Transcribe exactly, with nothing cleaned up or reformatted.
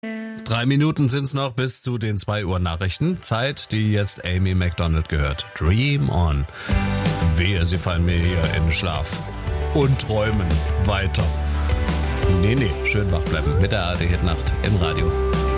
Drei Minuten sind's noch bis zu den zwei Uhr Nachrichten. Zeit, die jetzt Amy Macdonald gehört. Dream on. Wehe, sie fallen mir hier in den Schlaf. Und träumen weiter. Nee, nee, schön wach bleiben mit der A R D Hit Nacht im Radio.